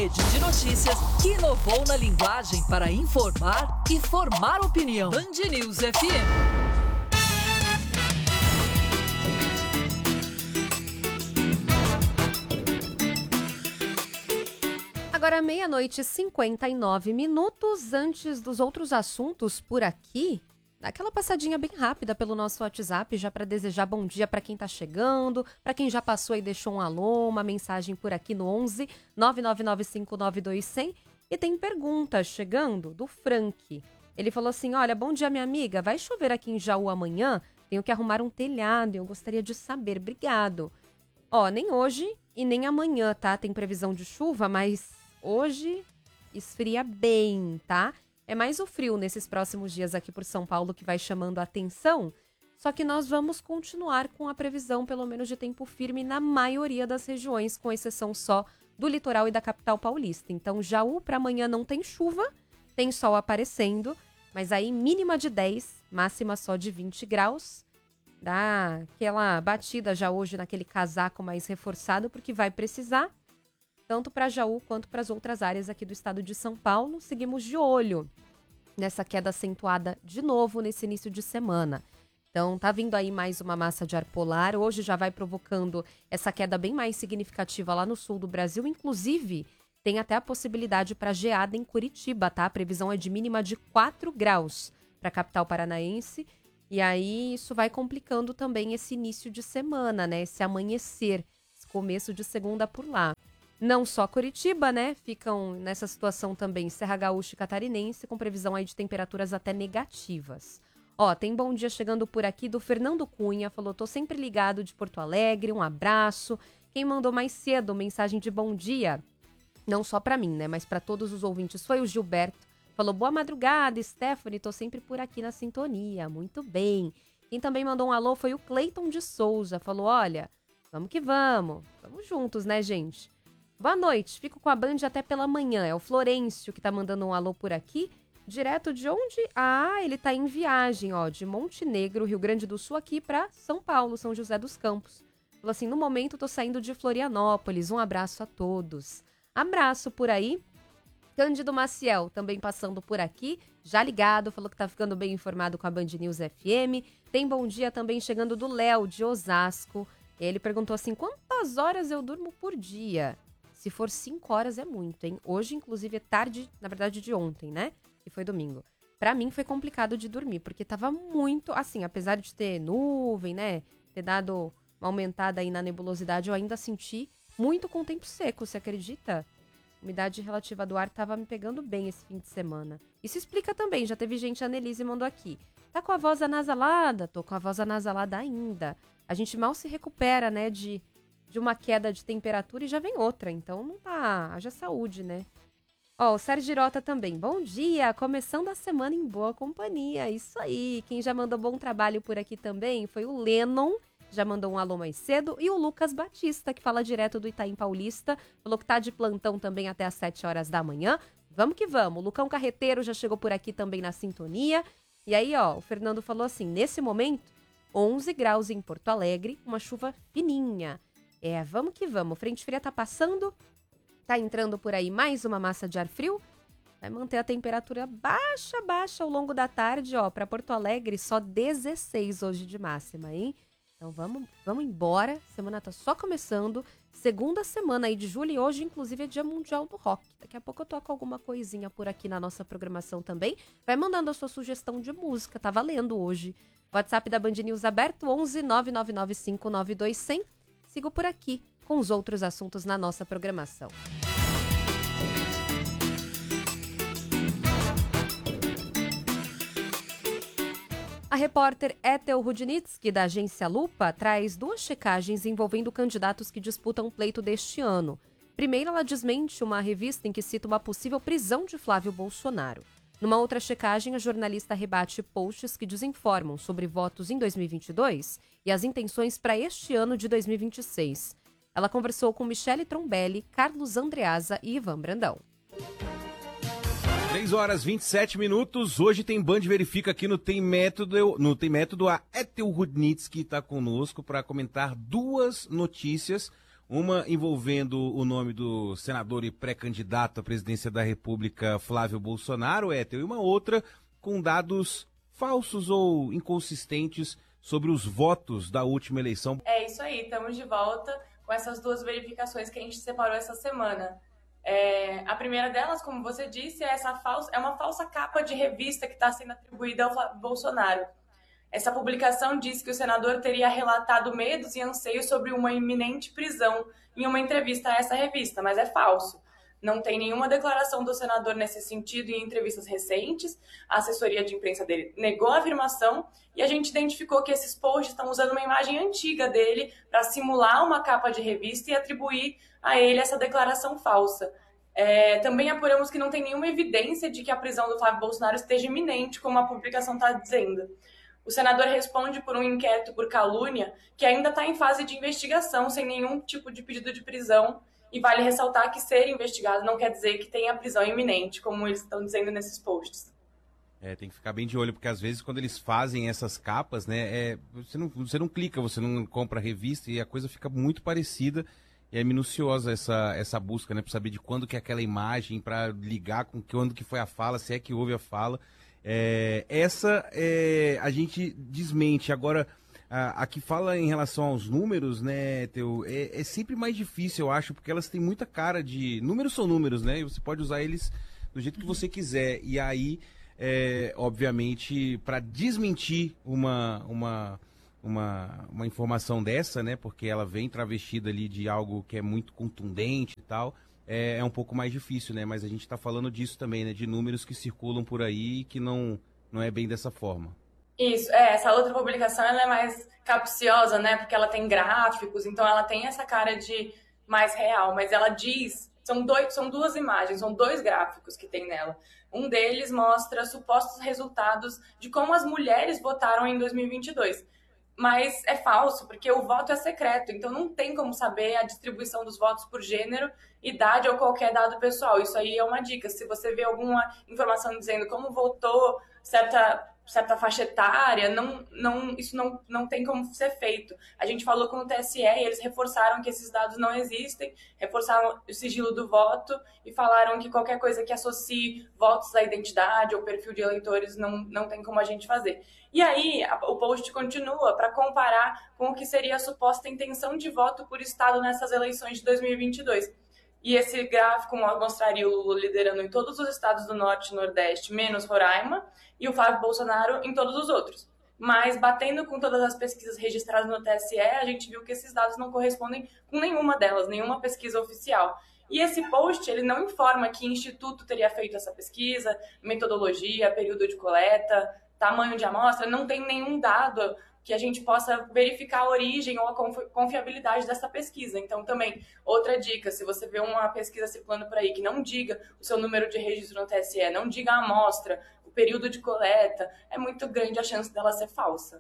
rede de notícias que inovou na linguagem para informar e formar opinião. Band News FM. Agora 00:59, antes dos outros assuntos por aqui, dá aquela passadinha bem rápida pelo nosso WhatsApp, já para desejar bom dia para quem tá chegando, para quem já passou e deixou um alô, uma mensagem por aqui no 11 999592100. E tem pergunta chegando do Frank. Ele falou assim, olha, bom dia minha amiga, vai chover aqui em Jaú amanhã? Tenho que arrumar um telhado e eu gostaria de saber, obrigado. Ó, nem hoje e nem amanhã, tá? Tem previsão de chuva, mas hoje esfria bem, tá? É mais o frio nesses próximos dias aqui por São Paulo que vai chamando a atenção, só que nós vamos continuar com a previsão, pelo menos de tempo firme, na maioria das regiões, com exceção só do litoral e da capital paulista. Então, Jaú para amanhã não tem chuva, tem sol aparecendo, mas aí mínima de 10, máxima só de 20 graus. Dá aquela batida já hoje naquele casaco mais reforçado, porque vai precisar. Tanto para Jaú quanto para as outras áreas aqui do estado de São Paulo. Seguimos de olho nessa queda acentuada de novo nesse início de semana. Então, tá vindo aí mais uma massa de ar polar. Hoje já vai provocando essa queda bem mais significativa lá no sul do Brasil. Inclusive, tem até a possibilidade para geada em Curitiba, tá? A previsão é de mínima de 4 graus para a capital paranaense. E aí, isso vai complicando também esse início de semana, né? Esse amanhecer, esse começo de segunda por lá. Não só Curitiba, né? Ficam nessa situação também Serra Gaúcha e Catarinense, com previsão aí de temperaturas até negativas. Ó, tem bom dia chegando por aqui do Fernando Cunha, falou, tô sempre ligado de Porto Alegre, um abraço. Quem mandou mais cedo mensagem de bom dia, não só pra mim, né? Mas pra todos os ouvintes, foi o Gilberto. Falou, boa madrugada, Stephanie, tô sempre por aqui na sintonia, muito bem. Quem também mandou um alô foi o Cleiton de Souza, falou, olha, vamos que vamos juntos, né, gente? Boa noite, fico com a Band até pela manhã. É o Florencio que tá mandando um alô por aqui. Direto de onde? Ah, ele tá em viagem, ó, de Montenegro, Rio Grande do Sul, aqui pra São Paulo, São José dos Campos. Falou assim, no momento tô saindo de Florianópolis, um abraço a todos. Abraço por aí. Cândido Maciel também passando por aqui, já ligado, falou que tá ficando bem informado com a Band News FM. Tem bom dia também chegando do Léo, de Osasco. Ele perguntou assim, quantas horas eu durmo por dia? Se for 5 horas é muito, hein? Hoje, inclusive, é tarde, na verdade, de ontem, né? Que foi domingo. Pra mim, foi complicado de dormir, porque tava muito, assim, apesar de ter nuvem, né? Ter dado uma aumentada aí na nebulosidade, eu ainda senti muito com o tempo seco, você acredita? A umidade relativa do ar tava me pegando bem esse fim de semana. Isso explica também, já teve gente, a Annelise mandou aqui. Tá com a voz anasalada? Tô com a voz anasalada ainda. A gente mal se recupera, né, de uma queda de temperatura e já vem outra, então não tá, haja saúde, né? Ó, o Sérgio Girota também, bom dia, começando a semana em boa companhia, isso aí, quem já mandou bom trabalho por aqui também foi o Lennon, já mandou um alô mais cedo, e o Lucas Batista, que fala direto do Itaim Paulista, falou que tá de plantão também até às 7 horas da manhã, vamos que vamos, o Lucão Carreteiro já chegou por aqui também na sintonia, e aí ó, o Fernando falou assim, nesse momento, 11 graus em Porto Alegre, uma chuva fininha. É, vamos que vamos. Frente fria tá passando, tá entrando por aí mais uma massa de ar frio. Vai manter a temperatura baixa ao longo da tarde, ó. Pra Porto Alegre, só 16 hoje de máxima, hein? Então vamos embora. Semana tá só começando. Segunda semana aí de julho e hoje, inclusive, é Dia Mundial do Rock. Daqui a pouco eu toco alguma coisinha por aqui na nossa programação também. Vai mandando a sua sugestão de música, tá valendo hoje. WhatsApp da Band News aberto, 11 999592100. Sigo por aqui com os outros assuntos na nossa programação. A repórter Ethel Rudnitsky, da agência Lupa, traz 2 checagens envolvendo candidatos que disputam o pleito deste ano. Primeiro, ela desmente uma revista em que cita uma possível prisão de Flávio Bolsonaro. Numa outra checagem, a jornalista rebate posts que desinformam sobre votos em 2022 e as intenções para este ano de 2026. Ela conversou com Michele Trombelli, Carlos Andreasa e Ivan Brandão. 3h27. Hoje tem Band Verifica aqui no Tem Método. A Ethel Rudnitsky está conosco para comentar 2 notícias. Uma envolvendo o nome do senador e pré-candidato à presidência da República, Flávio Bolsonaro, Éter, e uma outra com dados falsos ou inconsistentes sobre os votos da última eleição. É isso aí, estamos de volta com essas duas verificações que a gente separou essa semana. A primeira delas, como você disse, é uma falsa capa de revista que está sendo atribuída ao Flávio Bolsonaro. Essa publicação diz que o senador teria relatado medos e anseios sobre uma iminente prisão em uma entrevista a essa revista, mas é falso. Não tem nenhuma declaração do senador nesse sentido em entrevistas recentes. A assessoria de imprensa dele negou a afirmação e a gente identificou que esses posts estão usando uma imagem antiga dele para simular uma capa de revista e atribuir a ele essa declaração falsa. Também apuramos que não tem nenhuma evidência de que a prisão do Flávio Bolsonaro esteja iminente, como a publicação está dizendo. O senador responde por um inquérito por calúnia que ainda está em fase de investigação, sem nenhum tipo de pedido de prisão. E vale ressaltar que ser investigado não quer dizer que tenha prisão iminente, como eles estão dizendo nesses posts. Tem que ficar bem de olho, porque às vezes quando eles fazem essas capas, né, você não clica, você não compra a revista e a coisa fica muito parecida. E é minuciosa essa busca, né, para saber de quando que é aquela imagem, para ligar com quando que foi a fala, se é que houve a fala. A gente desmente. Agora, a que fala em relação aos números, né, é sempre mais difícil, eu acho, porque elas têm muita cara de... Números são números, né, e você pode usar eles do jeito que você quiser. E aí, obviamente, para desmentir uma informação dessa, né, porque ela vem travestida ali de algo que é muito contundente e tal... É um pouco mais difícil, né? Mas a gente está falando disso também, né? De números que circulam por aí e que não é bem dessa forma. Isso, essa outra publicação ela é mais capciosa, né? Porque ela tem gráficos, então ela tem essa cara de mais real, mas ela diz... São duas imagens, são dois gráficos que tem nela. Um deles mostra supostos resultados de como as mulheres votaram em 2022. Mas é falso, porque o voto é secreto, então não tem como saber a distribuição dos votos por gênero, idade ou qualquer dado pessoal. Isso aí é uma dica. Se você vê alguma informação dizendo como votou certa faixa etária, isso não tem como ser feito. A gente falou com o TSE e eles reforçaram que esses dados não existem, reforçaram o sigilo do voto e falaram que qualquer coisa que associe votos à identidade ou perfil de eleitores não tem como a gente fazer. E aí, o post continua para comparar com o que seria a suposta intenção de voto por estado nessas eleições de 2022. E esse gráfico mostraria o Lula liderando em todos os estados do Norte e Nordeste, menos Roraima, e o Flávio Bolsonaro em todos os outros. Mas, batendo com todas as pesquisas registradas no TSE, a gente viu que esses dados não correspondem com nenhuma delas, nenhuma pesquisa oficial. E esse post, ele não informa que instituto teria feito essa pesquisa, metodologia, período de coleta, tamanho de amostra, não tem nenhum dado que a gente possa verificar a origem ou a confiabilidade dessa pesquisa. Então, também, outra dica, se você vê uma pesquisa circulando por aí que não diga o seu número de registro no TSE, não diga a amostra, o período de coleta, é muito grande a chance dela ser falsa.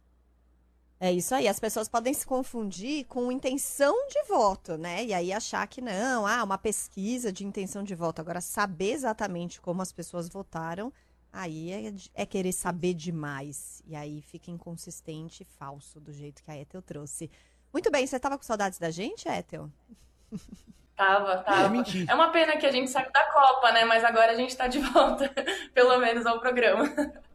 É isso aí, as pessoas podem se confundir com intenção de voto, né? E aí achar que não, uma pesquisa de intenção de voto. Agora, saber exatamente como as pessoas votaram, aí é querer saber demais. E aí fica inconsistente e falso do jeito que a Ethel trouxe. Muito bem, você estava com saudades da gente, Ethel? Tava. É uma pena que a gente saiu da Copa, né? Mas agora a gente está de volta, pelo menos, ao programa.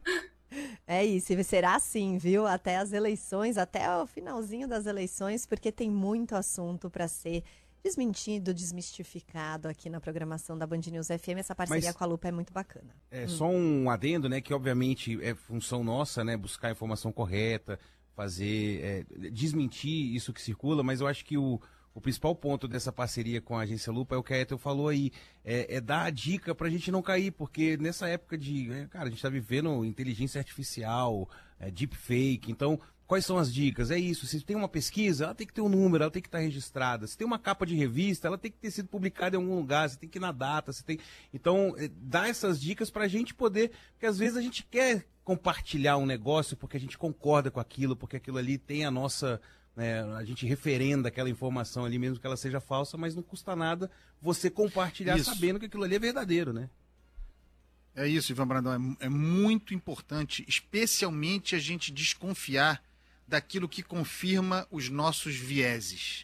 É isso, e será assim, viu? Até as eleições, até o finalzinho das eleições, porque tem muito assunto para ser desmentido, desmistificado aqui na programação da Band News FM. Essa parceria com a Lupa é muito bacana. Só um adendo, né, que obviamente é função nossa, né, buscar a informação correta, fazer, desmentir isso que circula, mas eu acho que o principal ponto dessa parceria com a Agência Lupa é o que a Ethel falou aí, dar a dica pra gente não cair, porque nessa época cara, a gente tá vivendo inteligência artificial, deepfake, então quais são as dicas? É isso, se tem uma pesquisa, ela tem que ter um número, ela tem que estar registrada, se tem uma capa de revista, ela tem que ter sido publicada em algum lugar, você tem que ir na data, então dá essas dicas pra gente poder, porque às vezes a gente quer compartilhar um negócio porque a gente concorda com aquilo, porque aquilo ali tem a nossa... a gente referenda aquela informação ali, mesmo que ela seja falsa, mas não custa nada você compartilhar sabendo que aquilo ali é verdadeiro, né? É isso, Ivan Brandão, é muito importante, especialmente a gente desconfiar daquilo que confirma os nossos vieses.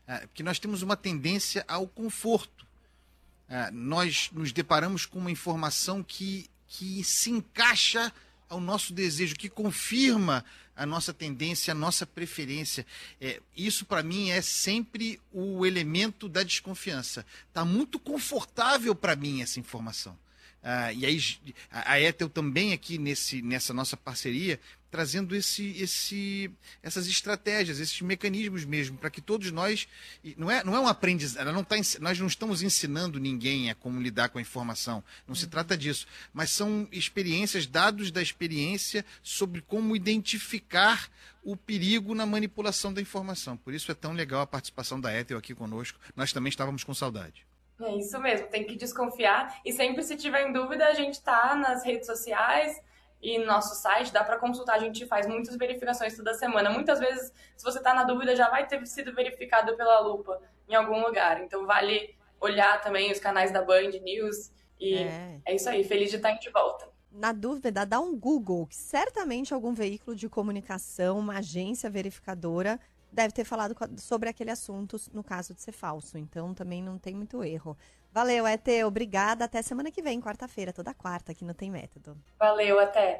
Porque nós temos uma tendência ao conforto. Nós nos deparamos com uma informação que se encaixa ao nosso desejo, que confirma a nossa tendência, a nossa preferência. Isso, para mim, é sempre o elemento da desconfiança. Está muito confortável para mim essa informação. E aí a Ethel também aqui nessa nossa parceria, trazendo essas estratégias, esses mecanismos mesmo, para que todos nós... Não é um aprendizado, nós não estamos ensinando ninguém a como lidar com a informação, não se trata disso, mas são experiências, dados da experiência sobre como identificar o perigo na manipulação da informação. Por isso é tão legal a participação da Ethel aqui conosco, nós também estávamos com saudade. É isso mesmo, tem que desconfiar e sempre se tiver em dúvida a gente tá nas redes sociais e no nosso site, dá para consultar, a gente faz muitas verificações toda semana. Muitas vezes, se você tá na dúvida, já vai ter sido verificado pela lupa em algum lugar. Então vale olhar também os canais da Band News e é isso aí, feliz de estar de volta. Na dúvida, dá um Google, que certamente algum veículo de comunicação, uma agência verificadora deve ter falado sobre aquele assunto no caso de ser falso. Então, também não tem muito erro. Valeu, Ethel. Obrigada. Até semana que vem, quarta-feira. Toda quarta aqui no Tem Método. Valeu, até.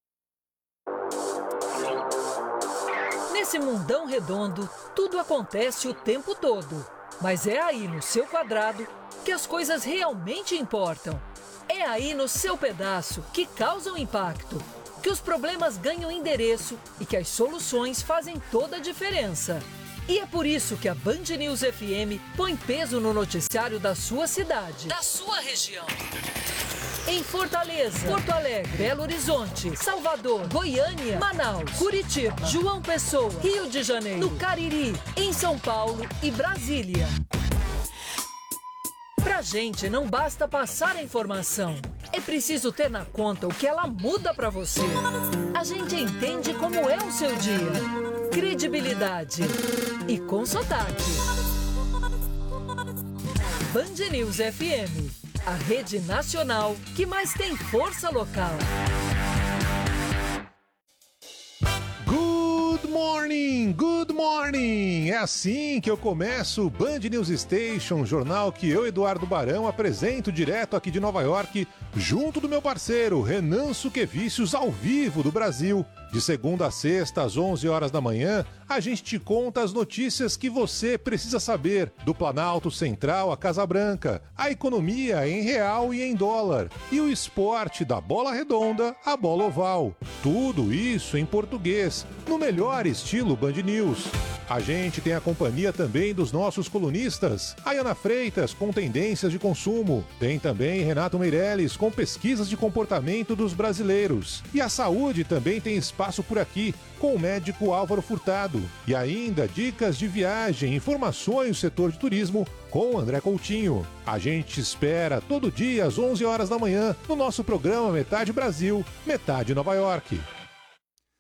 Nesse mundão redondo, tudo acontece o tempo todo. Mas é aí, no seu quadrado, que as coisas realmente importam. É aí, no seu pedaço, que causam impacto. Que os problemas ganham endereço e que as soluções fazem toda a diferença. E é por isso que a Band News FM põe peso no noticiário da sua cidade, da sua região. Em Fortaleza, Porto Alegre, Belo Horizonte, Salvador, Goiânia, Manaus, Curitiba, João Pessoa, Rio de Janeiro, no Cariri, em São Paulo e Brasília. Pra gente não basta passar a informação, é preciso ter na conta o que ela muda pra você. A gente entende como é o seu dia. Credibilidade e com sotaque. Band News FM, a rede nacional que mais tem força local. Good morning! É assim que eu começo o Band News Station, jornal que eu, Eduardo Barão, apresento direto aqui de Nova York, junto do meu parceiro Renan Suquevicius, ao vivo do Brasil. De segunda a sexta, às 11 horas da manhã, a gente te conta as notícias que você precisa saber do Planalto Central à Casa Branca, a economia em real e em dólar, e o esporte da bola redonda à bola oval. Tudo isso em português, no melhor estilo Band News. A gente tem a companhia também dos nossos colunistas, Ayana Freitas com tendências de consumo, tem também Renato Meirelles com pesquisas de comportamento dos brasileiros. E a saúde também tem espaço por aqui, com o médico Álvaro Furtado. E ainda dicas de viagem, informações do setor de turismo com o André Coutinho. A gente espera todo dia às 11 horas da manhã no nosso programa Metade Brasil, Metade Nova York.